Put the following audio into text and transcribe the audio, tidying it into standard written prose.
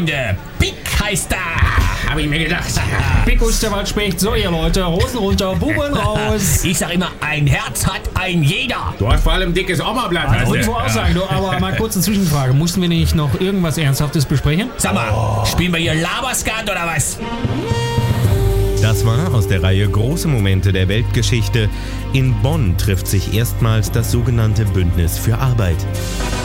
Freunde. Pick heißt da. Hab ich mir gedacht. Pickus der Waldspecht. So, ihr Leute, Hosen runter, Buben raus. Ich sag immer, ein Herz hat ein jeder. Du hast vor allem ein dickes Oma-Blatt. Wollte ich wohl auch sagen, du, aber mal kurz eine Zwischenfrage. Mussten wir nicht noch irgendwas Ernsthaftes besprechen? Sag mal, spielen wir hier Laberskat oder was? Das war aus der Reihe Große Momente der Weltgeschichte. In Bonn trifft sich erstmals das sogenannte Bündnis für Arbeit.